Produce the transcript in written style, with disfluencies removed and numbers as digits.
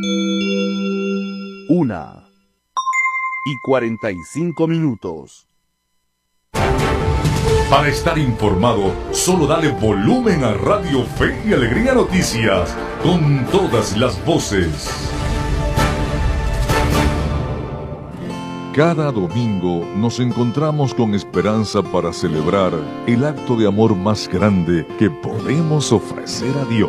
1:45. Para estar informado, solo dale volumen a Radio Fe y Alegría Noticias, con todas las voces. Cada domingo nos encontramos con esperanza para celebrar el acto de amor más grande que podemos ofrecer a Dios.